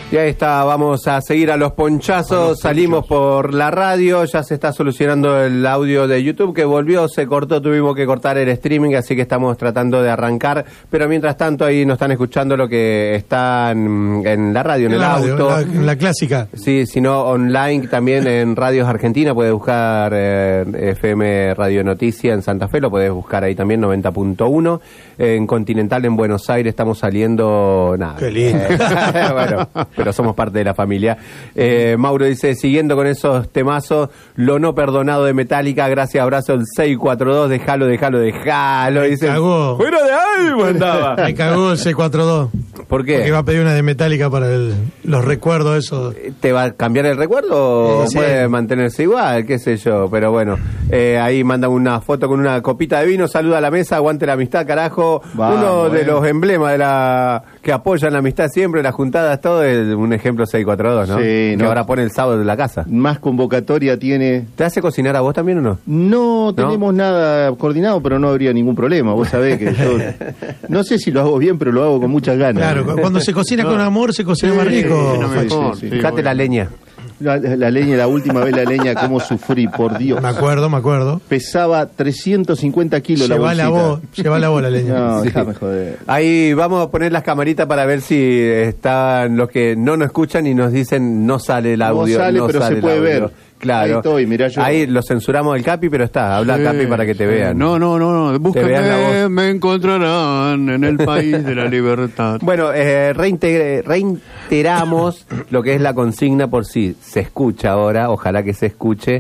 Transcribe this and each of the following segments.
Y ahí está, vamos a seguir a los ponchazos, salimos por la radio, ya se está solucionando el audio de YouTube que volvió, se cortó, tuvimos que cortar el streaming, así que estamos tratando de arrancar, pero mientras tanto ahí nos están escuchando lo que están en la radio, en el auto. La clásica. Sí, sino online también en Radios Argentina, puedes buscar FM Radio Noticia en Santa Fe, lo puedes buscar ahí también, 90.1, en Continental en Buenos Aires estamos saliendo, nada. Qué lindo. Bueno, pero somos parte de la familia. Mauro dice, siguiendo con esos temazos, lo no perdonado de Metallica, gracias, abrazo, el 642, déjalo. Dice, cagó. ¡Fuera de ahí, mandaba! Me cagó el 642. ¿Por qué? Porque iba a pedir una de Metallica para los recuerdos esos. ¿Te va a cambiar el recuerdo o sí, puede mantenerse igual? ¿Qué sé yo? Pero bueno, ahí mandan una foto con una copita de vino, saluda a la mesa, aguante la amistad, carajo. Vamos, uno de los emblemas de la que apoyan la amistad siempre, las juntadas, todo, es un ejemplo 642, ¿no? Sí, que no. ahora pone el sábado de la casa. Más convocatoria tiene. ¿Te hace cocinar a vos también o no? No tenemos nada coordinado, pero no habría ningún problema. Vos sabés que yo no sé si lo hago bien, pero lo hago con muchas ganas. Claro, cuando se cocina con amor, se cocina más rico. Sí. Fíjate la leña. La leña, la última vez la leña, cómo sufrí, por Dios. Me acuerdo. Pesaba 350 kilos la bolsita. Lleva la bola, leña. No, Sí. déjame joder. Ahí vamos a poner las camaritas para ver si están los que no nos escuchan y nos dicen no sale el audio. No sale, pero sale se el puede audio. ver. Claro. Ahí estoy, mirá yo. Ahí lo censuramos el Capi, pero está. Habla Capi para que te vean. No, Te vean la búsquenme, voz. me encontrarán en el país de la libertad. Bueno, reiteramos lo que es la consigna por si se escucha ahora, ojalá que se escuche.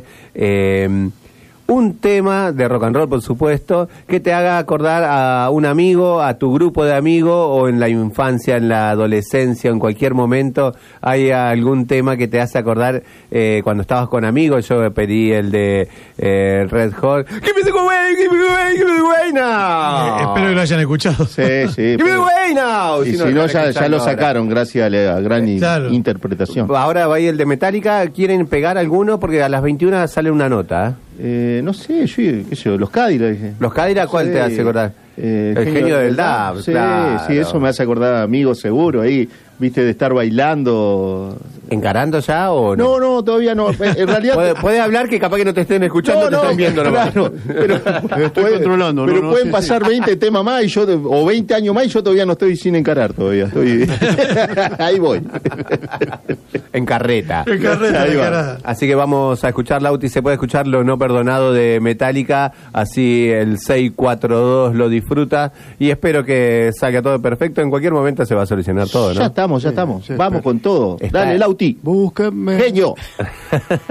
Un tema de rock and roll, por supuesto, que te haga acordar a un amigo, a tu grupo de amigos, o en la infancia, en la adolescencia, en cualquier momento, hay algún tema que te hace acordar cuando estabas con amigos. Yo pedí el de Red Hot. Give me the way now. Espero que lo hayan escuchado. Sí. Give me the way now. Y si no, ya lo sacaron gracias a la gran interpretación. Ahora va ahí el de Metallica. ¿Quieren pegar alguno? Porque a las 21 sale una nota. No sé, qué sé yo, los Cadillacs dije. ¿Los Cadillacs cuál te hace acordar? El genio del dub, sí, claro. Sí, eso me hace acordar a amigos seguro ahí, viste, de estar bailando. ¿Encarando ya o no? No, todavía no. En realidad Puede hablar que capaz que no te estén escuchando, te están viendo nomás. Claro, pero Estoy controlando. Pero pueden pasar 20 temas más y o 20 años más y yo todavía no estoy sin encarar todavía. Ahí voy. En carreta. Ahí va. Así que vamos a escuchar, Lauti, se puede escuchar lo no perdonado de Metallica, así el 642 lo disfruta y espero que salga todo perfecto. En cualquier momento se va a solucionar todo, ¿no? Ya estamos. Sí, Vamos con todo. Está. Dale, Lauti. Búsquenme. Genio.